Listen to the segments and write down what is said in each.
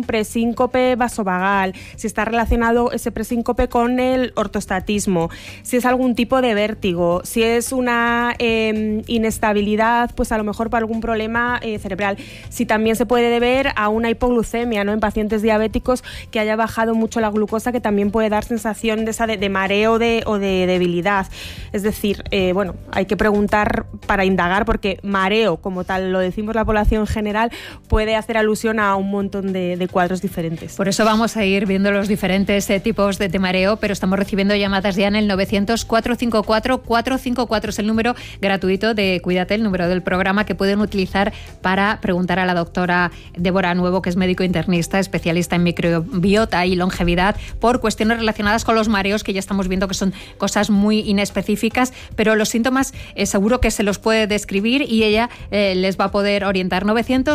presíncope vasovagal, si está relacionado ese presíncope con el ortostatismo, si es algún tipo de vértigo, si es una inestabilidad, pues a lo mejor por algún problema cerebral, si también se puede deber a una hipoglucemia, ¿no? En pacientes diabéticos que haya bajado mucho la glucosa, que también puede dar sensación de mareo o de debilidad. Es decir, bueno, hay que preguntar para indagar, porque mareo, como tal lo decimos la población general, puede hacer alusión a un montón de cuadros diferentes. Por eso vamos a ir viendo los diferentes tipos de mareo, pero estamos recibiendo llamadas ya en el 900-454-454. Es el número gratuito de Cuídate, el número del programa que pueden utilizar para preguntar a la doctora Débora Nuevo, que es médico internista, especialista en microbiota y longevidad, por cuestiones relacionadas con los mareos, que ya estamos viendo que son cosas muy inespecíficas, pero los síntomas seguro que se los puede describir y ella les va a poder orientar.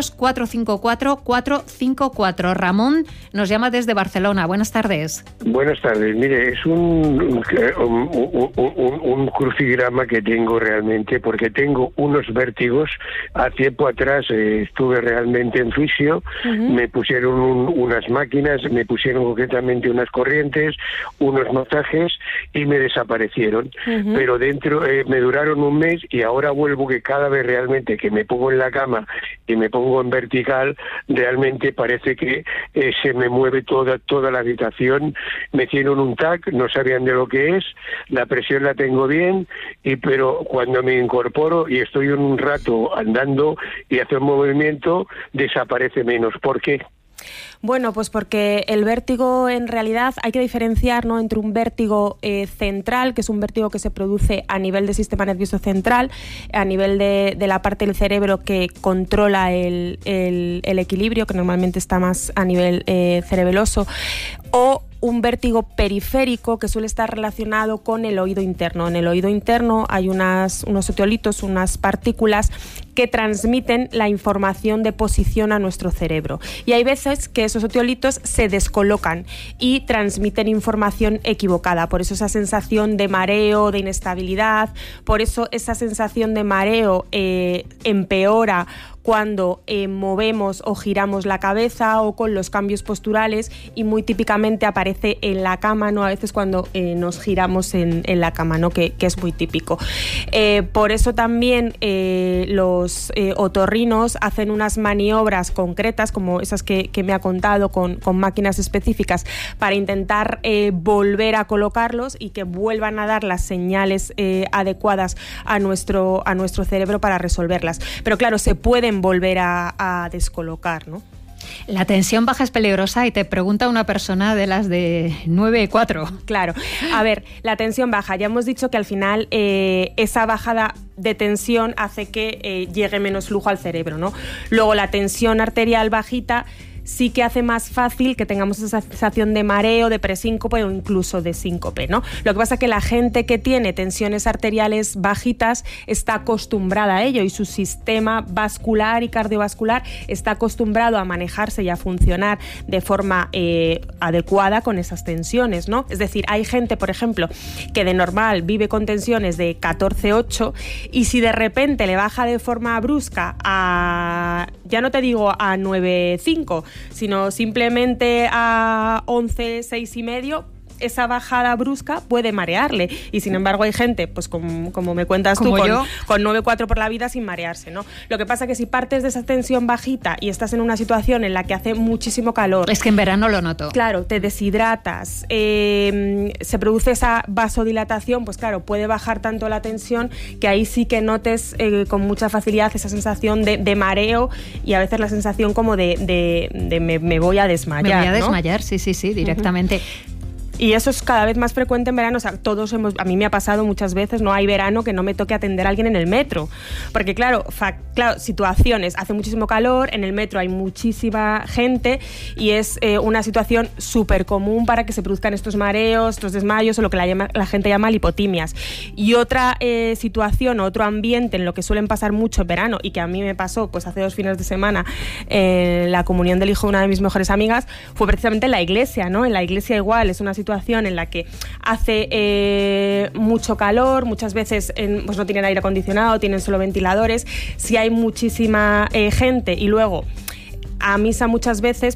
900-454-454. Ramón nos llama desde Barcelona. Buenas tardes. Buenas tardes. Mire, es un crucigrama que tengo realmente, porque tengo unos vértigos. A tiempo atrás estuve realmente en fisio, me pusieron unas máquinas, me pusieron concretamente unas corrientes, unos masajes y me desaparecieron. Pero dentro me duraron un mes y ahora vuelvo, que cada vez realmente que me pongo en la cama y me pongo en vertical, realmente parece que se me mueve toda la habitación. Me hicieron un TAC, no sabían de lo que es, la presión la tengo bien, pero cuando me incorporo y estoy un rato andando y hace un movimiento, desaparece menos. ¿Por qué? Bueno, pues porque el vértigo, en realidad hay que diferenciar, ¿no?, entre un vértigo central, que es un vértigo que se produce a nivel del sistema nervioso central, a nivel de la parte del cerebro que controla el equilibrio, que normalmente está más a nivel cerebeloso, o un vértigo periférico que suele estar relacionado con el oído interno. En el oído interno hay unos oteolitos, unas partículas que transmiten la información de posición a nuestro cerebro. Y hay veces que esos oteolitos se descolocan y transmiten información equivocada. Por eso esa sensación de mareo, de inestabilidad, por eso esa sensación de mareo empeora cuando movemos o giramos la cabeza o con los cambios posturales, y muy típicamente aparece en la cama, ¿no? A veces cuando nos giramos en la cama, ¿no? Que es muy típico. Por eso también los otorrinos hacen unas maniobras concretas, como esas que me ha contado, con máquinas específicas, para intentar volver a colocarlos y que vuelvan a dar las señales adecuadas a nuestro cerebro para resolverlas. Pero claro, se pueden volver a descolocar, ¿no? La tensión baja es peligrosa, y te pregunta una persona de las de 9-4. Claro. A ver, la tensión baja, ya hemos dicho que al final esa bajada de tensión hace que llegue menos flujo al cerebro, ¿no? Luego, la tensión arterial bajita sí que hace más fácil que tengamos esa sensación de mareo, de presíncope o incluso de síncope, ¿no? Lo que pasa es que la gente que tiene tensiones arteriales bajitas está acostumbrada a ello, y su sistema vascular y cardiovascular está acostumbrado a manejarse y a funcionar de forma adecuada con esas tensiones, ¿no? Es decir, hay gente, por ejemplo, que de normal vive con tensiones de 14,8, y si de repente le baja de forma brusca a, ya no te digo a 9,5, sino simplemente a 11,6,5, esa bajada brusca puede marearle, y sin embargo hay gente, pues como me cuentas tú, con 9,4 por la vida sin marearse, ¿no? Lo que pasa es que si partes de esa tensión bajita y estás en una situación en la que hace muchísimo calor, es que en verano lo noto. Claro, te deshidratas, se produce esa vasodilatación, pues claro, puede bajar tanto la tensión que ahí sí que notes con mucha facilidad esa sensación de mareo, y a veces la sensación como de me voy a desmayar. Me voy a desmayar, ¿no? Sí, directamente. Y eso es cada vez más frecuente en verano. O sea, a mí me ha pasado muchas veces, no hay verano que no me toque atender a alguien en el metro. Porque claro, situaciones, hace muchísimo calor, en el metro hay muchísima gente, y es una situación súper común para que se produzcan estos mareos, estos desmayos, o lo que la gente llama lipotimias. Y otra situación, otro ambiente en lo que suelen pasar mucho en verano, y que a mí me pasó pues hace 2 fines de semana en la comunión del hijo de una de mis mejores amigas, fue precisamente en la iglesia, ¿no? En la iglesia igual, es una situación en la que hace mucho calor, muchas veces pues no tienen aire acondicionado, tienen solo ventiladores. Si hay muchísima gente, y luego a misa muchas veces,